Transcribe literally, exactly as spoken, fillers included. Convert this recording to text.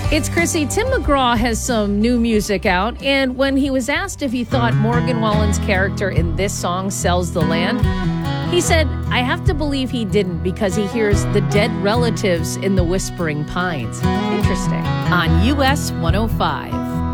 It's Chrissy. Tim McGraw has some new music out, and when he was asked if he thought Morgan Wallen's character in this song sells the land, he said, I have to believe he didn't because he hears the dead relatives in the Whispering Pines. Interesting. On U S one oh five.